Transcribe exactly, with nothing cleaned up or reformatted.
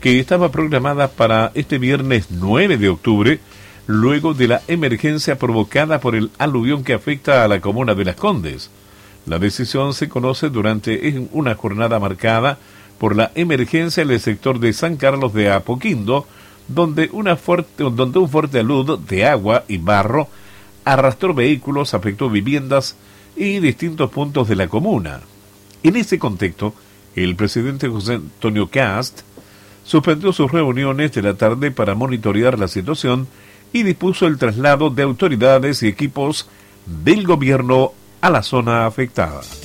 que estaba programada para este viernes nueve de octubre, luego de la emergencia provocada por el aluvión que afecta a la comuna de Las Condes. La decisión se conoce durante una jornada marcada por la emergencia en el sector de San Carlos de Apoquindo, donde, una fuerte, donde un fuerte alud de agua y barro arrastró vehículos, afectó viviendas y distintos puntos de la comuna. En ese contexto, el presidente José Antonio Cast suspendió sus reuniones de la tarde para monitorear la situación y dispuso el traslado de autoridades y equipos del gobierno a la zona afectada.